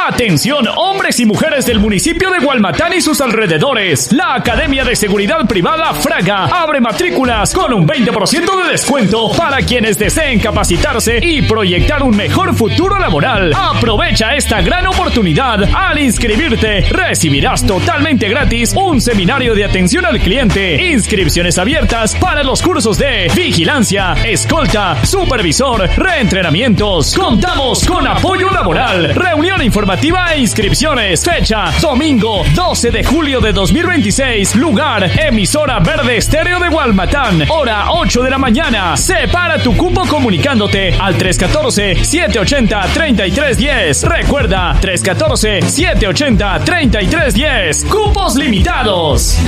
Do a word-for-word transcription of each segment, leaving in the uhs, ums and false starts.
Atención, hombres y mujeres del municipio de Gualmatán y sus alrededores. La Academia de Seguridad Privada Fraga abre matrículas con un veinte por ciento de descuento para quienes deseen capacitarse y proyectar un mejor futuro laboral. Aprovecha esta gran oportunidad. Al inscribirte, recibirás totalmente gratis un seminario de atención al cliente. Inscripciones abiertas para los cursos de vigilancia, escolta, supervisor, reentrenamientos. Contamos con apoyo laboral. Reunión informativa e inscripciones. Fecha: domingo doce de julio de dos mil veintiséis. Lugar: emisora Verde Estéreo de Gualmatán. Hora ocho de la mañana. Separa tu cupo comunicándote al tres uno cuatro, siete ocho cero, tres tres uno cero. Recuerda, tres uno cuatro, siete ocho cero, tres tres uno cero. Cupos limitados.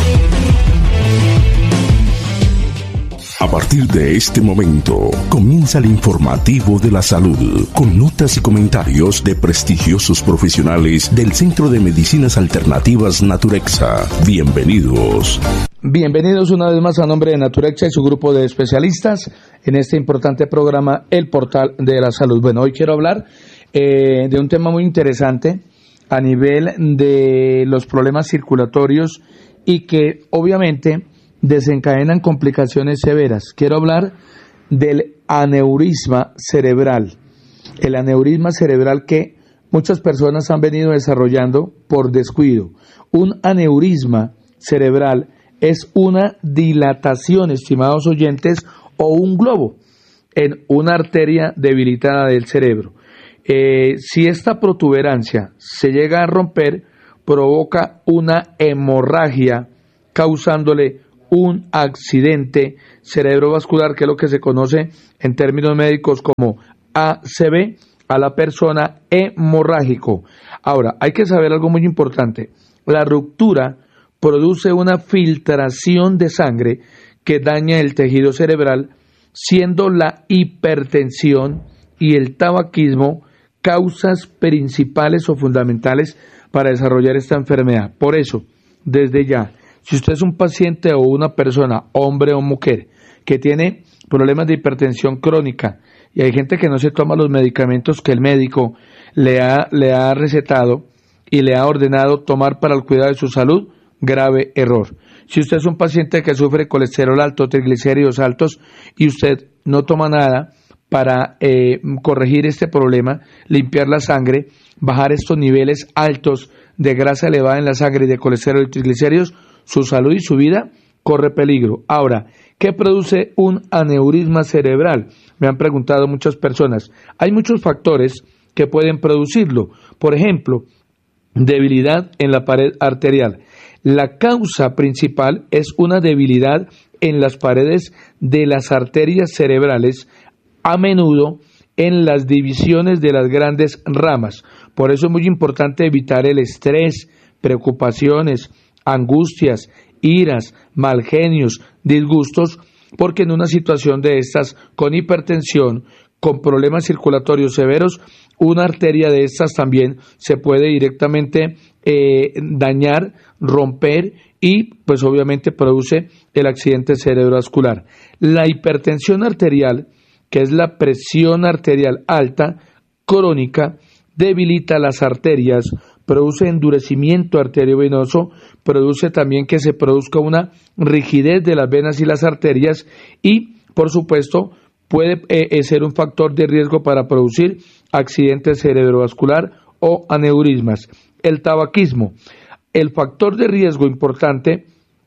A partir de este momento, comienza el informativo de la salud, con notas y comentarios de prestigiosos profesionales del Centro de Medicinas Alternativas Naturexa. Bienvenidos. Bienvenidos una vez más a nombre de Naturexa y su grupo de especialistas en este importante programa, El Portal de la Salud. Bueno, hoy quiero hablar eh, de un tema muy interesante a nivel de los problemas circulatorios y que obviamente desencadenan complicaciones severas. Quiero hablar del aneurisma cerebral. El aneurisma cerebral que muchas personas han venido desarrollando por descuido. Un aneurisma cerebral es una dilatación, estimados oyentes, o un globo en una arteria debilitada del cerebro. Eh, si esta protuberancia se llega a romper, provoca una hemorragia causándole un accidente cerebrovascular, que es lo que se conoce en términos médicos como A C V, a la persona hemorrágico. Ahora, hay que saber algo muy importante. La ruptura produce una filtración de sangre que daña el tejido cerebral, siendo la hipertensión y el tabaquismo causas principales o fundamentales para desarrollar esta enfermedad. Por eso, desde ya, si usted es un paciente o una persona, hombre o mujer, que tiene problemas de hipertensión crónica, y hay gente que no se toma los medicamentos que el médico le ha, le ha recetado y le ha ordenado tomar para el cuidado de su salud, grave error. Si usted es un paciente que sufre colesterol alto, triglicéridos altos, y usted no toma nada para eh, corregir este problema, limpiar la sangre, bajar estos niveles altos de grasa elevada en la sangre y de colesterol y triglicéridos, su salud y su vida corre peligro. Ahora, ¿qué produce un aneurisma cerebral? Me han preguntado muchas personas. Hay muchos factores que pueden producirlo. Por ejemplo, debilidad en la pared arterial. La causa principal es una debilidad en las paredes de las arterias cerebrales, a menudo en las divisiones de las grandes ramas. Por eso es muy importante evitar el estrés, preocupaciones, angustias, iras, mal genios, disgustos, porque en una situación de estas, con hipertensión, con problemas circulatorios severos, una arteria de estas también se puede directamente eh, dañar, romper y pues obviamente produce el accidente cerebrovascular. La hipertensión arterial, que es la presión arterial alta, crónica, debilita las arterias, produce endurecimiento arteriovenoso, produce también que se produzca una rigidez de las venas y las arterias y, por supuesto, puede eh, ser un factor de riesgo para producir accidente cerebrovascular o aneurismas. El tabaquismo, el factor de riesgo importante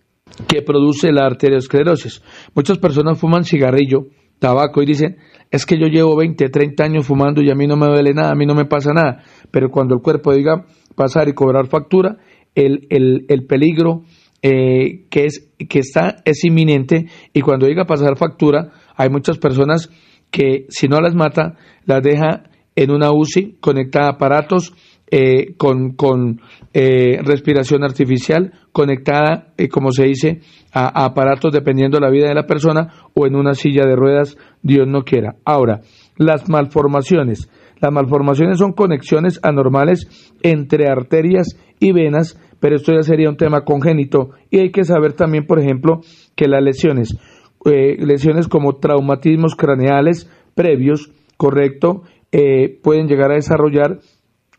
que produce la arteriosclerosis. Muchas personas fuman cigarrillo, tabaco y dicen, es que yo llevo veinte, treinta años fumando y a mí no me duele nada, a mí no me pasa nada. Pero cuando el cuerpo diga pasar y cobrar factura, el, el, el peligro eh, que, es, que está es inminente, y cuando diga pasar factura, hay muchas personas que si no las mata, las deja en una U C I conectada a aparatos eh, con, con eh, respiración artificial, conectada, eh, como se dice, a, a aparatos dependiendo de la vida de la persona, o en una silla de ruedas, Dios no quiera. Ahora, las malformaciones. Las malformaciones son conexiones anormales entre arterias y venas, pero esto ya sería un tema congénito, y hay que saber también, por ejemplo, que las lesiones, eh, lesiones como traumatismos craneales previos, correcto, eh, pueden llegar a desarrollar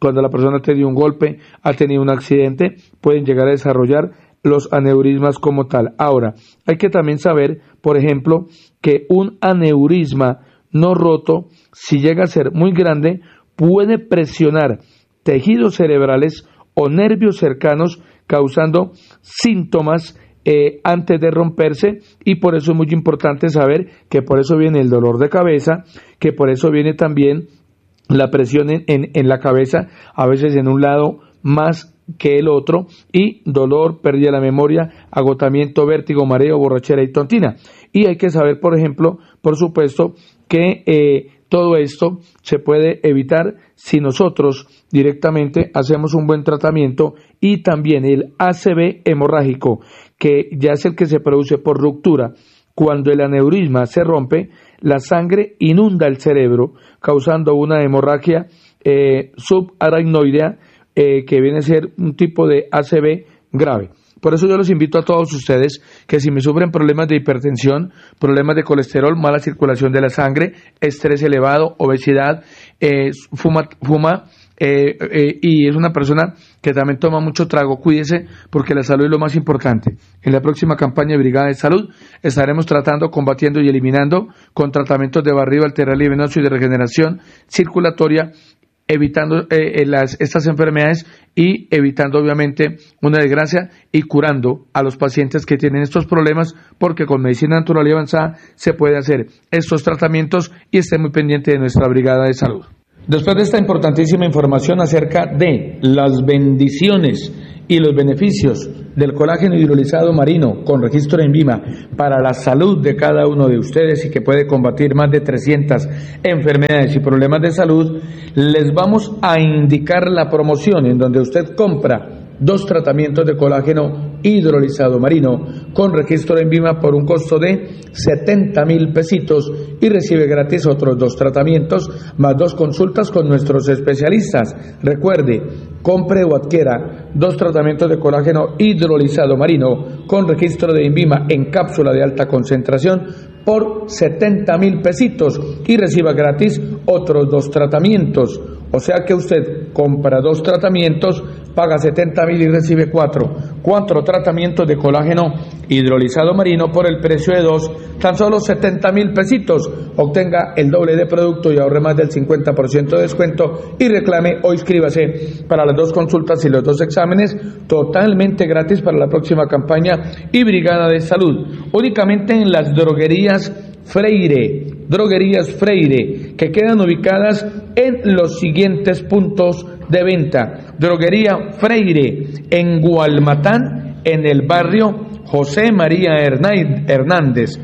cuando la persona ha tenido un golpe, ha tenido un accidente, pueden llegar a desarrollar los aneurismas como tal. Ahora, hay que también saber, por ejemplo, que un aneurisma no roto, si llega a ser muy grande, puede presionar tejidos cerebrales o nervios cercanos, causando síntomas eh, antes de romperse, y por eso es muy importante saber que por eso viene el dolor de cabeza, que por eso viene también la presión en, en, en la cabeza, a veces en un lado más que el otro, y dolor, pérdida de la memoria, agotamiento, vértigo, mareo, borrachera y tontina. Y hay que saber, por ejemplo, por supuesto, que eh, todo esto se puede evitar si nosotros directamente hacemos un buen tratamiento, y también el A C V hemorrágico, que ya es el que se produce por ruptura. Cuando el aneurisma se rompe, la sangre inunda el cerebro, causando una hemorragia eh, subaracnoidea, eh, que viene a ser un tipo de A C V grave. Por eso yo los invito a todos ustedes que si me sufren problemas de hipertensión, problemas de colesterol, mala circulación de la sangre, estrés elevado, obesidad, eh, fuma, fuma eh, eh, y es una persona que también toma mucho trago, cuídese, porque la salud es lo más importante. En la próxima campaña de Brigada de Salud estaremos tratando, combatiendo y eliminando con tratamientos de barrido arterial y venoso y de regeneración circulatoria, evitando eh, las, estas enfermedades y evitando obviamente una desgracia, y curando a los pacientes que tienen estos problemas, porque con medicina natural y avanzada se puede hacer estos tratamientos, y esté muy pendiente de nuestra Brigada de Salud. Después de esta importantísima información acerca de las bendiciones y los beneficios del colágeno hidrolizado marino con registro en INVIMA para la salud de cada uno de ustedes, y que puede combatir más de trescientas enfermedades y problemas de salud, les vamos a indicar la promoción en donde usted compra dos tratamientos de colágeno hidrolizado marino con registro en INVIMA por un costo de setenta mil pesitos, y recibe gratis otros dos tratamientos más dos consultas con nuestros especialistas. Recuerde, compre o adquiera dos tratamientos de colágeno hidrolizado marino con registro de INVIMA en cápsula de alta concentración por setenta mil pesitos, y reciba gratis otros dos tratamientos. O sea que usted compra dos tratamientos, paga setenta mil y recibe cuatro. Cuatro tratamientos de colágeno hidrolizado marino por el precio de dos, tan solo setenta mil pesitos. Obtenga el doble de producto y ahorre más del cincuenta por ciento de descuento, y reclame o inscríbase para las dos consultas y los dos exámenes totalmente gratis para la próxima campaña y Brigada de Salud. Únicamente en las droguerías Freire, droguerías Freire, que quedan ubicadas en los siguientes puntos de venta. Droguería Freire en Gualmatán, en el barrio José María Hernández.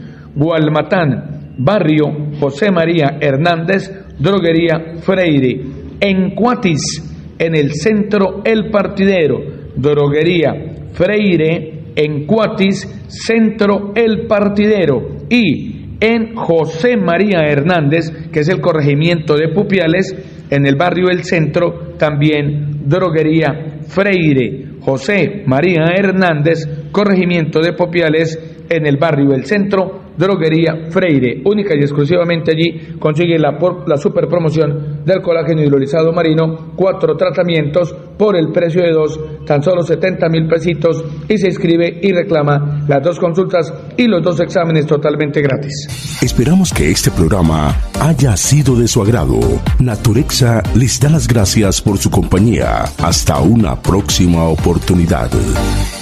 Gualmatán, barrio José María Hernández, droguería Freire. En Cuatis, en el centro El Partidero, droguería Freire en Cuatis, centro El Partidero. Y en José María Hernández, que es el corregimiento de Pupiales, en el barrio El Centro, también droguería Freire. José María Hernández, corregimiento de Pupiales, en el barrio El Centro, droguería Freire. Única y exclusivamente allí consigue la, la super promoción del colágeno hidrolizado marino, cuatro tratamientos por el precio de dos, tan solo setenta mil pesitos, y se inscribe y reclama las dos consultas y los dos exámenes totalmente gratis. Esperamos que este programa haya sido de su agrado. Naturexa les da las gracias por su compañía. Hasta una próxima oportunidad.